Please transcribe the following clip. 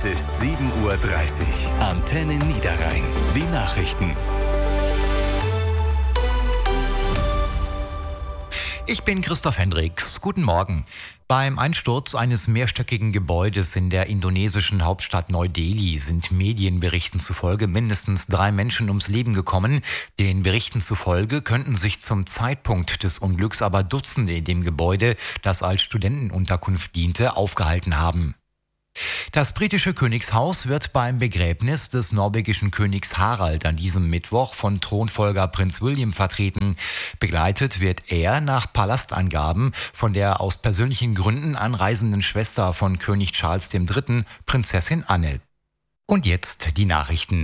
Es ist 7:30 Uhr. Antenne Niederrhein. Die Nachrichten. Ich bin Christoph Hendricks. Guten Morgen. Beim Einsturz eines mehrstöckigen Gebäudes in der indonesischen Hauptstadt Neu-Delhi sind Medienberichten zufolge mindestens 3 Menschen ums Leben gekommen. Den Berichten zufolge könnten sich zum Zeitpunkt des Unglücks aber Dutzende in dem Gebäude, das als Studentenunterkunft diente, aufgehalten haben. Das britische Königshaus wird beim Begräbnis des norwegischen Königs Harald an diesem Mittwoch von Thronfolger Prinz William vertreten. Begleitet wird er nach Palastangaben von der aus persönlichen Gründen anreisenden Schwester von König Charles III., Prinzessin Anne. Und jetzt die Nachrichten